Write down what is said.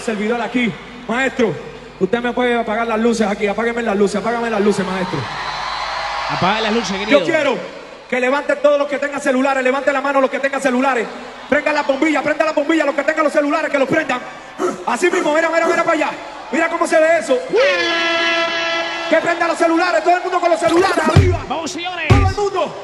servidor aquí. Maestro, usted me puede apagar las luces aquí. Apágame las luces, maestro. Apaga las luces, querido. Yo quiero que levanten todos los que tengan celulares. Levanten la mano los que tengan celulares. Prenda la bombilla, los que tengan los celulares, que los prendan. Así mismo, mira para allá. Mira cómo se ve eso. Que prendan los celulares, todo el mundo con los celulares arriba. Vamos, señores. Todo el mundo.